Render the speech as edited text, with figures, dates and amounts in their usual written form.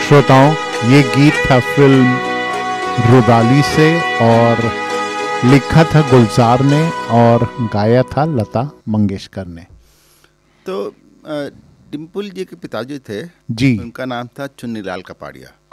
श्रोताओं, ये गीत था फिल्म रुदाली से और लिखा था गुलजार ने और गाया था लता मंगेशकर ने। तो डिम्पल जी के पिताजी थे जी, उनका नाम था चुन्नीलाल कपाड़िया।